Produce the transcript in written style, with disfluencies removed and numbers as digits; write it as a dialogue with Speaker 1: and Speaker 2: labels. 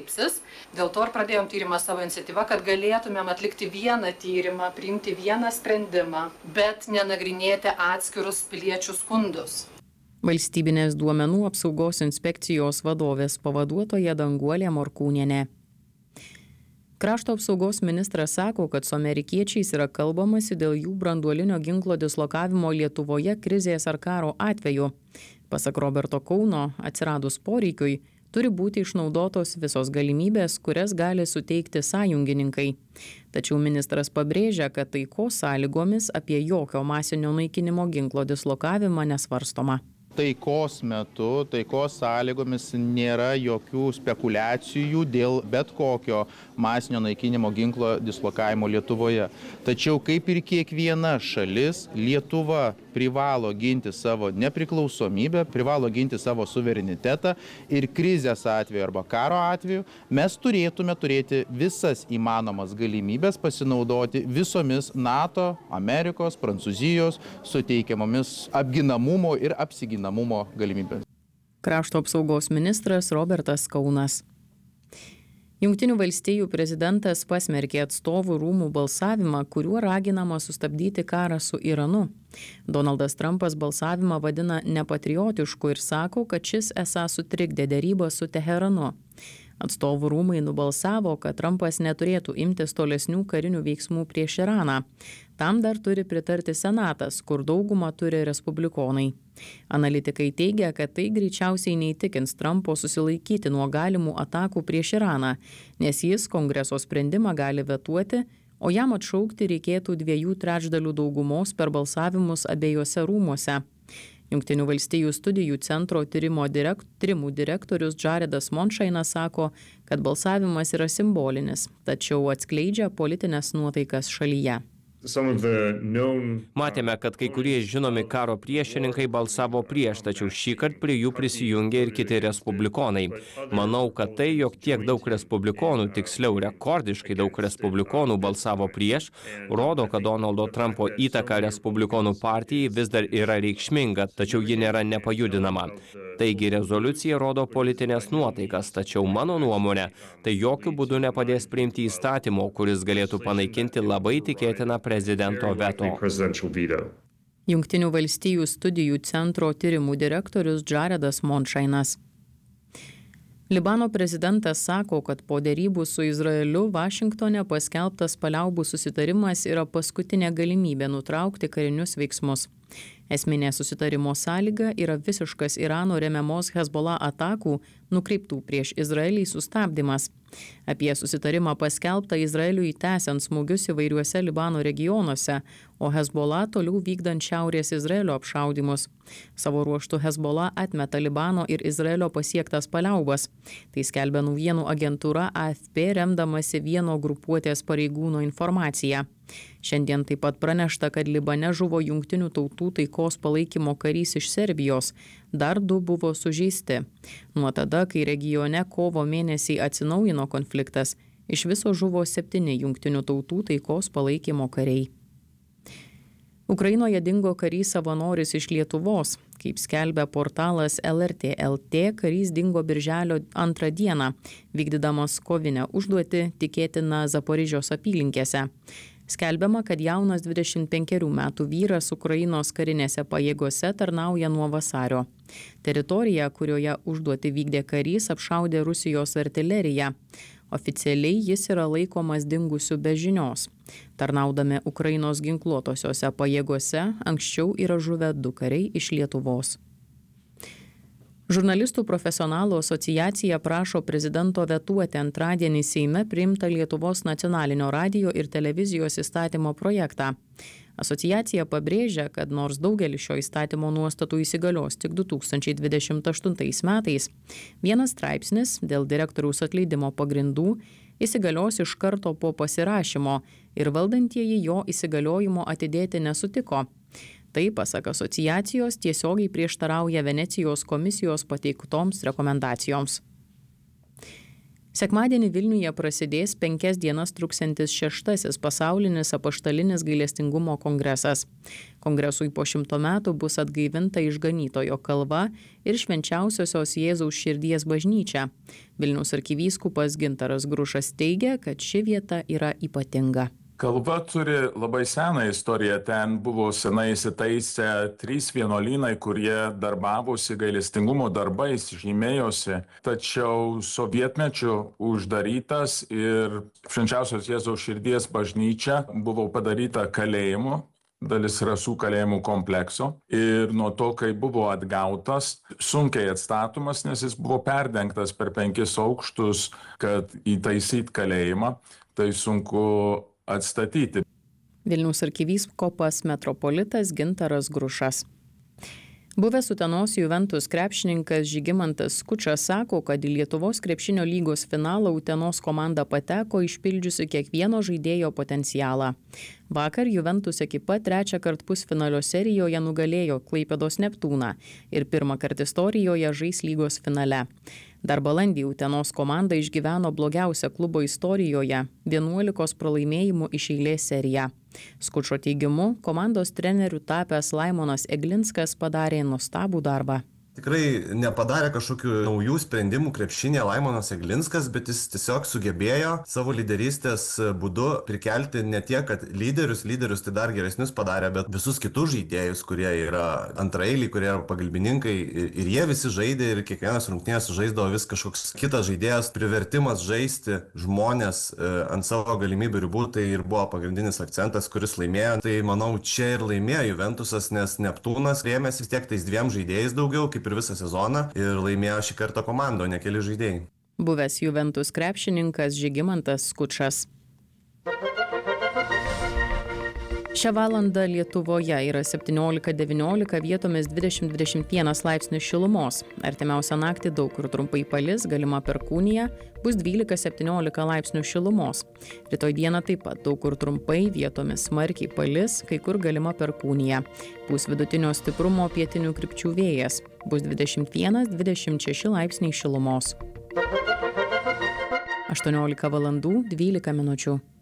Speaker 1: kreipsis. Dėl to ir pradėjom tyrimą savo iniciatyvą, kad galėtumėm atlikti vieną tyrimą, priimti vieną sprendimą, bet nenagrinėti atskirus piliečių skundus.
Speaker 2: Valstybinės duomenų apsaugos inspekcijos vadovės pavaduotoja Danguolė Morkūnienė. Krašto apsaugos ministras sako, kad su amerikiečiais yra kalbamasi dėl jų branduolinio ginklo dislokavimo Lietuvoje krizės ar karo atveju. Pasak Roberto Kauno, atsiradus poreikiui, turi būti išnaudotos visos galimybės, kurias gali suteikti sąjungininkai. Tačiau ministras pabrėžia, kad taikos sąlygomis apie jokio masinio naikinimo ginklo dislokavimą nesvarstoma.
Speaker 3: Taikos metu, taikos sąlygomis nėra jokių spekulacijų dėl bet kokio masinio naikinimo ginklo dislokavimo Lietuvoje. Tačiau kaip ir kiekviena šalis, Lietuva privalo ginti savo nepriklausomybę, privalo ginti savo suverenitetą ir krizės atveju arba karo atveju mes turėtume turėti visas įmanomas galimybės pasinaudoti visomis NATO, Amerikos, Prancūzijos suteikiamomis apginamumo ir apsiginamumo galimybės.
Speaker 2: Krašto apsaugos ministras Robertas Kaunas. Jungtinių valstijų prezidentas pasmerkė atstovų rūmų balsavimą, kuriuo raginama sustabdyti karą su Iranu. Donaldas Trumpas balsavimą vadina nepatriotišku ir sako, kad šis esą sutrikdė derybas su Teheranu. Atstovų rūmai nubalsavo, kad Trumpas neturėtų imtis tolesnių karinių veiksmų prieš Iraną. Tam dar turi pritarti Senatas, kur daugumą turi respublikonai. Analitikai teigia, kad tai greičiausiai neįtikins Trumpo susilaikyti nuo galimų atakų prieš Iraną, nes jis Kongreso sprendimą gali vetuoti, o jam atšaukti reikėtų 2/3 daugumos per balsavimus abiejose rūmuose. Jungtinių valstijų studijų centro tyrimų direktorius Jaredas Monšainas sako, kad balsavimas yra simbolinis, tačiau atskleidžia politinės nuotaikas šalyje.
Speaker 4: Matėme, kad kai kurie žinomi karo priešininkai balsavo prieš, tačiau šįkart prie jų prisijungė ir kiti respublikonai. Manau, kad tai, jog tiek daug respublikonų, tiksliau rekordiškai daug respublikonų balsavo prieš, rodo, kad Donaldo Trumpo įtaka respublikonų partijai vis dar yra reikšminga, tačiau ji nėra nepajudinama. Taigi rezoliucija rodo politinės nuotaikas, tačiau mano nuomonė, tai jokių būdų nepadės priimti įstatymo, kuris galėtų panaikinti labai tikėtiną prezidento veto.
Speaker 2: Jungtinių valstijų studijų centro tyrimų direktorius Jaredas Monšainas. Libano prezidentas sako, kad po derybų su Izraeliu Vašingtone paskelbtas paliaubų susitarimas yra paskutinė galimybė nutraukti karinius veiksmus. Esminė susitarimo sąlyga yra visiškas Irano remiamos Hezbollah atakų nukreiptų prieš Izraelį sustabdymas. Apie susitarimą paskelbta Izraeliui tęsiant smūgius įvairiuose Libano regionuose, o Hezbollah toliau vykdant šiaurės Izraelio apšaudymus. Savo ruožtu Hezbollah atmeta Libano ir Izraelio pasiektas paliaubas. Tai skelbia naujienų agentūra AFP remdamasi vieno grupuotės pareigūno informacija. Šiandien taip pat pranešta, kad Libane žuvo Jungtinių tautų taikos palaikymo karys iš Serbijos, dar 2 buvo sužeisti. Nuo tada, kai regione kovo mėnesį atsinaujino konfliktas, iš viso žuvo 7 Jungtinių tautų taikos palaikymo kariai. Ukrainoje dingo karys savanoris iš Lietuvos. Kaip skelbia portalas LRT LT, karys dingo birželio 2 dieną, vykdydamas kovinę užduotį, tikėtina Zaporižios apylinkėse. Skelbiama, kad jaunas 25 metų vyras Ukrainos karinėse pajėgose tarnauja nuo vasario. Teritoriją, kurioje užduotį vykdė karys, apšaudė Rusijos artilerija. Oficialiai jis yra laikomas dingusiu be žinios. Tarnaudami Ukrainos ginkluotosiose pajėgose, anksčiau yra žuvę 2 kariai iš Lietuvos. Žurnalistų profesionalų asociacija prašo prezidento vetuoti antradienį Seime priimtą Lietuvos nacionalinio radijo ir televizijos įstatymo projektą. Asociacija pabrėžia, kad nors daugelis šio įstatymo nuostatų įsigalios tik 2028 metais, vienas straipsnis dėl direktoriaus atleidimo pagrindų įsigalios iš karto po pasirašymo ir valdantieji jo įsigaliojimo atidėti nesutiko. Tai, pasak asociacijos, tiesiogiai prieštarauja Venecijos komisijos pateiktoms rekomendacijoms. Sekmadienį Vilniuje prasidės 5 dienas truksiantis 6. pasaulinis apaštalinis gailestingumo kongresas. Kongresui po 100 metų bus atgaivinta Išganytojo kalva ir Švenčiausiosios Jėzaus širdies bažnyčia. Vilniaus arkivyskupas Gintaras Grušas teigia, kad ši vieta yra ypatinga.
Speaker 5: Kalva turi labai seną istoriją. Ten buvo senai įsitaisę 3 vienuolynai, kurie darbavosi gailestingumo darbais, žymėjosi. Tačiau sovietmečiu uždarytas ir Švenčiausios Jėzaus širdies bažnyčia buvo padaryta kalėjimu, dalis rasų kalėjimų komplekso. Ir nuo to, kai buvo atgautas, sunkiai atstatomas, nes jis buvo perdengtas per 5 aukštus, kad įtaisyt kalėjimą. Tai sunku atstatyti.
Speaker 2: Vilniaus arkivyskupas metropolitas Gintaras Grušas. Buvęs Utenos Juventus krepšininkas Žygimantas Skučas sako, kad į Lietuvos krepšinio lygos finalą Utenos komanda pateko išpildžiusi kiekvieno žaidėjo potencialą. Vakar Juventus ekipa 3 kart pusfinalio serijoje nugalėjo Klaipėdos Neptūną ir 1 kart istorijoje žais lygos finale. Dar balandį Utenos komanda išgyveno blogiausią klubo istorijoje 11 pralaimėjimų iš eilės seriją. Skučo teigimu, komandos treneriu tapęs Laimonas Eglinskas padarė nuostabų darbą.
Speaker 6: Tikrai nepadarė kažkokių naujų sprendimų krepšinėje Laimonas Eglinskas, bet jis tiesiog sugebėjo savo lyderystės būdu prikelti ne tiek, kad lyderius tai dar geresnius padarė, bet visus kitus žaidėjus, kurie yra antraeiliai, kurie yra pagalbininkai, ir jie visi žaidė ir kiekvienas rungtynės žaisdavo vis kažkoks kitas žaidėjas. Privertimas žaisti žmonės ant savo galimybių ribų, tai ir buvo pagrindinis akcentas, kuris laimėjo. Tai manau, čia ir laimėjo Juventusas, nes Neptūnas rėmėsi vis tiek tais 2 žaidėjais daugiau, kaip ir visą sezoną, ir laimėjo šį kartą komandą, o ne keli žaidėjai.
Speaker 2: Buvęs Juventus krepšininkas Žygimantas Skučas. Šią valandą Lietuvoje yra 17-19, vietomis 20-21 laipsnių šilumos. Artimiausią naktį daug kur trumpai palis, galima perkūnija, bus 12-17 laipsnių šilumos. Rytoj dieną taip pat daug kur trumpai, vietomis smarkiai palis, kai kur galima perkūnija. Bus vidutinio stiprumo pietinių krypčių vėjas, bus 21-26 laipsniai šilumos. 18 valandų 12 minučių.